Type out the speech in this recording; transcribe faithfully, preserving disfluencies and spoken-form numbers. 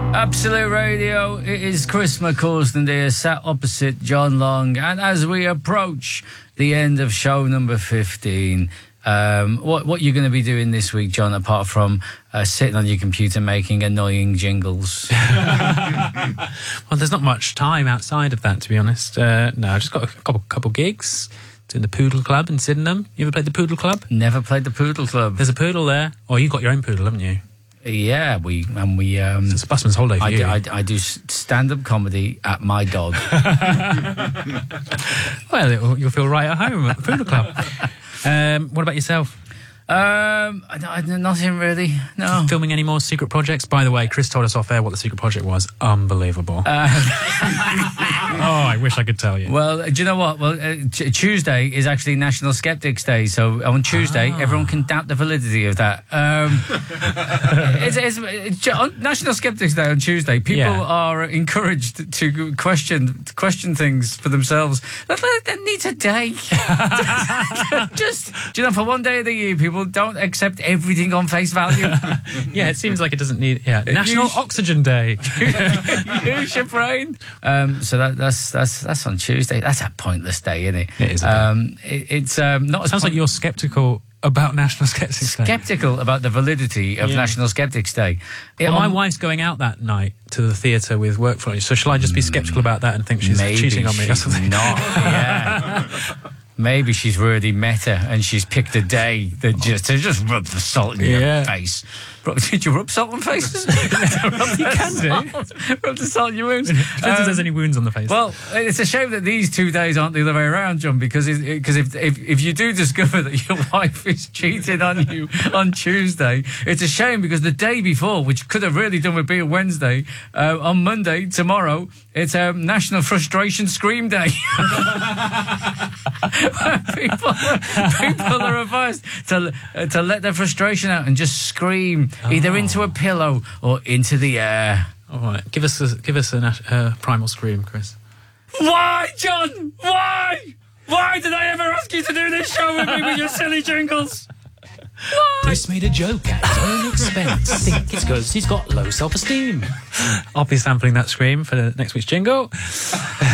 Absolute Radio. It is Chris McCausland here, sat opposite John Long, and as we approach the end of show number fifteen, um, what what you're going to be doing this week, John, apart from uh, sitting on your computer making annoying jingles? Well, there's not much time outside of that, to be honest. Uh, no, I've just got a couple couple gigs. Doing the Poodle Club in Sydenham. You ever played the Poodle Club? Never played the Poodle Club. There's a poodle there. Oh, you got your own poodle, haven't you? Yeah, we and we. Um, it's a busman's holiday for I you. do, I, I do stand-up comedy at my dog. Well, it'll, you'll feel right at home at the Poodle Club. Um, what about yourself? Um, I, I, nothing really. No. Filming any more secret projects? By the way, Chris told us off air what the secret project was. Unbelievable. Uh, oh, I wish I could tell you. Well, do you know what? Well, uh, t- Tuesday is actually National Skeptics Day, so on Tuesday, ah. everyone can doubt the validity of that. Um, it's, it's, it's, on National Skeptics Day on Tuesday, people yeah. are encouraged to question question things for themselves. That needs a day. Just, do you know, for one day of the year, people don't accept everything on face value. Yeah, it seems like it doesn't need. Yeah, National Use, Oxygen Day. Use your brain. Um, so that, that's that's that's on Tuesday. That's a pointless day, isn't it? It is. Um, it, it's um, not. It sounds like you're sceptical about National Skeptics Day. Sceptical about the validity of yeah. National Skeptics Day. It, well, my um, wife's going out that night to the theatre with work for you. So shall I just be sceptical about that and think she's maybe cheating on me she's or something? Not. Yeah. Maybe she's really meta and she's picked a day that just to just rub the salt in yeah. your face. Did you rub salt on faces? You can do. Rub the salt in your wounds. Depends um, if there's any wounds on the face. Well, it's a shame that these two days aren't the other way around, John, because because if, if if you do discover that your wife is cheating on you on Tuesday, it's a shame because the day before, which could have really done with being Wednesday, uh, on Monday, tomorrow, it's um, National Frustration Scream Day. people, people are advised to uh, to let their frustration out and just scream. Oh. Either into a pillow or into the air. All right, give us a, give us a uh, primal scream, Chris. Why, John? Why? Why did I ever ask you to do this show with me with your silly jingles? Why? Chris made a joke at his own expense. I think it's because he's got low self-esteem. I'll be sampling that scream for next week's jingle.